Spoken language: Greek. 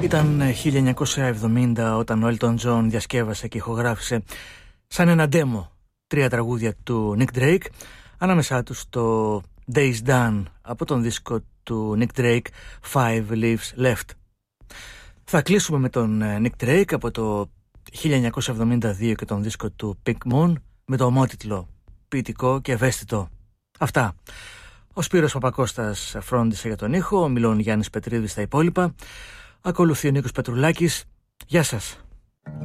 Ήταν 1970 όταν ο Elton John διασκεύασε και ηχογράφησε σαν ένα demo 3 τραγούδια του Nick Drake, ανάμεσά τους το Days Done από τον δίσκο του Nick Drake Five Leaves Left. Θα κλείσουμε με τον Nick Drake από το 1972 και τον δίσκο του Pink Moon με το ομότιτλο, ποιητικό και ευαίσθητο. Αυτά. Ο Σπύρος Παπακώστας φρόντισε για τον ήχο, ο Μιλών Γιάννης Πετρίδης στα υπόλοιπα. Ακολουθεί ο Νίκος Πετρουλάκης. Γεια σας.